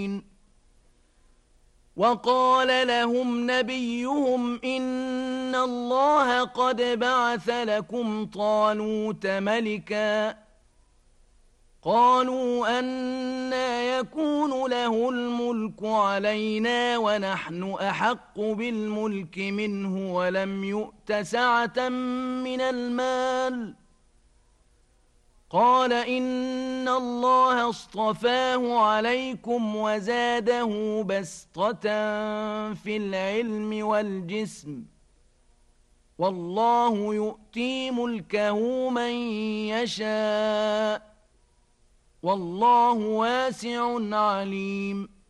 وقال لهم نبيهم إن الله قد بعث لكم طالوت ملكا قالوا أنى يكون له الملك علينا ونحن أحق بالملك منه ولم يؤت سعة من المال قال إن الله اصطفاه عليكم وزاده بسطة في العلم والجسم والله يؤتي ملكه من يشاء والله واسع عليم